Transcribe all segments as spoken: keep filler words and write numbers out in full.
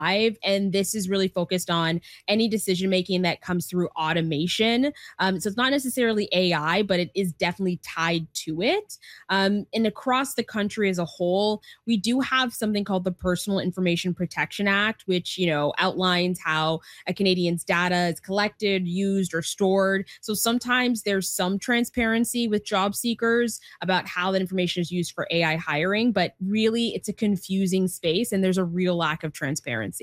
And this is really focused on any decision making that comes through automation. Um, so it's not necessarily A I, but it is definitely tied to it. Um, and across the country as a whole, we do have something called the Personal Information Protection Act, which you know outlines how a Canadian's data is collected, used, or stored. So sometimes there's some transparency with job seekers about how that information is used for A I hiring, but really it's a confusing space and there's a real lack of transparency.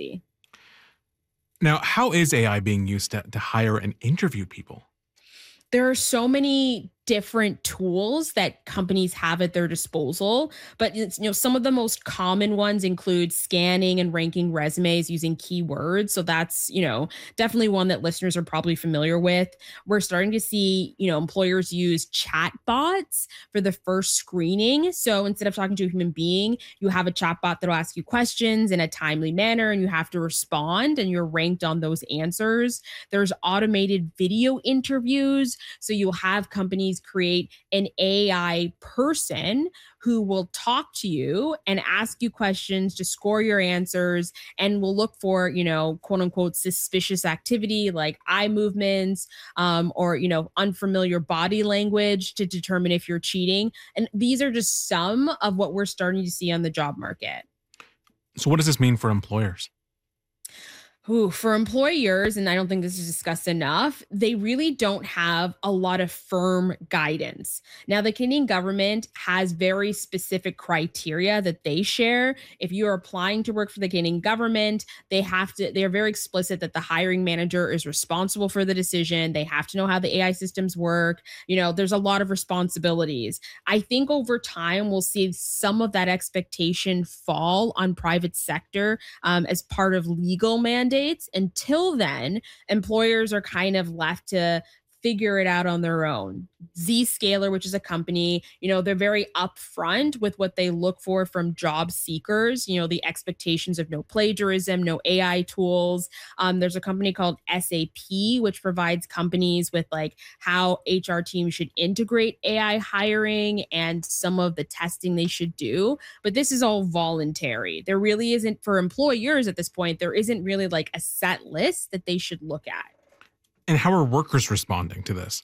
Now, how is A I being used to, to hire and interview people? There are so many different tools that companies have at their disposal, but it's, you know some of the most common ones include scanning and ranking resumes using keywords. So that's you know definitely one that listeners are probably familiar with. We're starting to see you know employers use chat bots for the first screening. So instead of talking to a human being, you have a chat bot that'll ask you questions in a timely manner and you have to respond and you're ranked on those answers. There's automated video interviews. So you'll have companies create an A I person who will talk to you and ask you questions to score your answers and will look for, you know, quote unquote, suspicious activity like eye movements um, or, you know, unfamiliar body language to determine if you're cheating. And these are just some of what we're starting to see on the job market. So, what does this mean for employers? Ooh, for employers, and I don't think this is discussed enough, they really don't have a lot of firm guidance. Now, the Canadian government has very specific criteria that they share. If you are applying to work for the Canadian government, they have to, they're very explicit that the hiring manager is responsible for the decision. They have to know how the A I systems work. You know, there's a lot of responsibilities. I think over time, we'll see some of that expectation fall on private sector um, as part of legal mandates. Until then, employers are kind of left to figure it out on their own. Zscaler, which is a company, you know, they're very upfront with what they look for from job seekers, you know, the expectations of no plagiarism, no A I tools. Um, there's a company called S A P, which provides companies with like how H R teams should integrate A I hiring and some of the testing they should do. But this is all voluntary. There really isn't, for employers at this point, there isn't really like a set list that they should look at. And how are workers responding to this?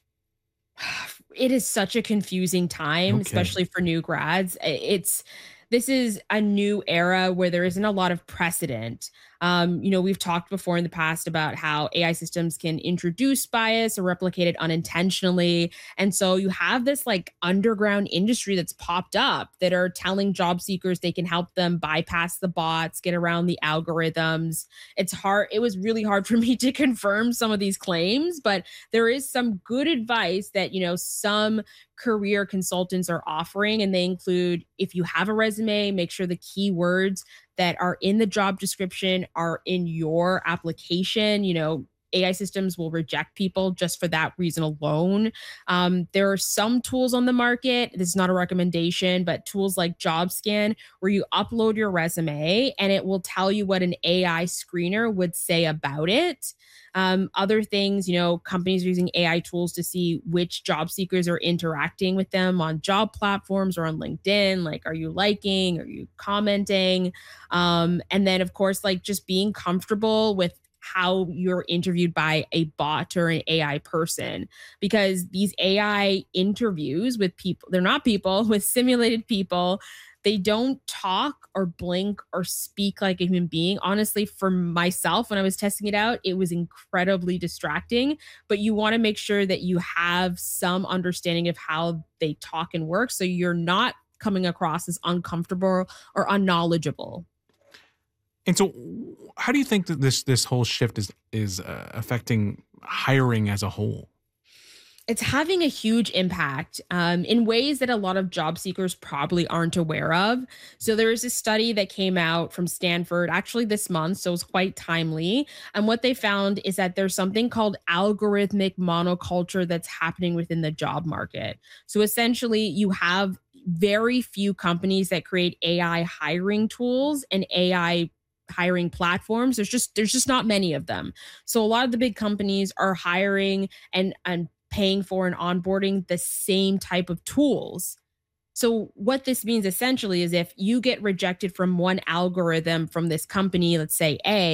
It is such a confusing time, Okay. especially for new grads. It's this is a new era where there isn't a lot of precedent. Um, you know, we've talked before in the past about how A I systems can introduce bias or replicate it unintentionally. And so you have this like underground industry that's popped up that are telling job seekers they can help them bypass the bots, get around the algorithms. It's hard. It was really hard for me to confirm some of these claims, but there is some good advice that, you know, some career consultants are offering. And they include if you have a resume, make sure the keywords that are in the job description are in your application. You know, A I systems will reject people just for that reason alone. Um, there are some tools on the market. This is not a recommendation, but tools like JobScan, where you upload your resume and it will tell you what an A I screener would say about it. Um, other things, you know, companies are using A I tools to see which job seekers are interacting with them on job platforms or on LinkedIn. Like, are you liking? Are you commenting? Um, and then, of course, like just being comfortable with how you're interviewed by a bot or an A I person, because these A I interviews with people, they're not people, with simulated people. They don't talk or blink or speak like a human being. Honestly, for myself, when I was testing it out, it was incredibly distracting. But you want to make sure that you have some understanding of how they talk and work so you're not coming across as uncomfortable or unknowledgeable. And so, how do you think that this this whole shift is is uh, affecting hiring as a whole? It's having a huge impact um, in ways that a lot of job seekers probably aren't aware of. So there was a study that came out from Stanford actually this month, so it's quite timely. And what they found is that there's something called algorithmic monoculture that's happening within the job market. So essentially, you have very few companies that create A I hiring tools and A I hiring platforms. There's just there's just not many of them. So a lot of the big companies are hiring and and paying for and onboarding the same type of tools. So what this means essentially is if you get rejected from one algorithm from this company, let's say A,